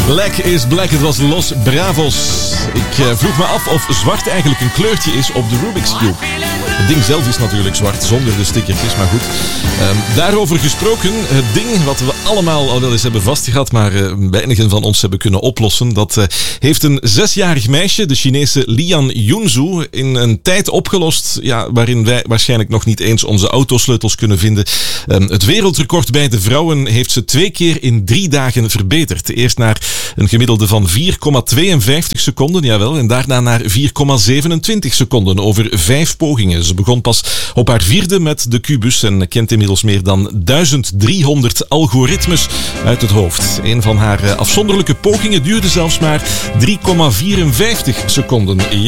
Black is Black, het was Los Bravos. Ik vroeg me af of zwart eigenlijk een kleurtje is op de Rubik's Cube. Het ding zelf is natuurlijk zwart, zonder de stickertjes, maar goed. Daarover gesproken, het ding wat we allemaal al wel eens hebben vastgehad, maar weinigen van ons hebben kunnen oplossen, dat heeft een 6-jarig meisje, de Chinese Lian Yunzu, in een tijd opgelost, waarin wij waarschijnlijk nog niet eens onze autosleutels kunnen vinden. Het wereldrecord bij de vrouwen heeft ze 2 keer in 3 dagen verbeterd. Eerst naar een gemiddelde van 4,52 seconden, jawel, en daarna naar 4,27 seconden over 5 pogingen. Ze begon pas op haar 4e met de kubus en kent inmiddels meer dan 1300 algoritmes uit het hoofd. Een van haar afzonderlijke pogingen duurde zelfs maar 3,54 seconden.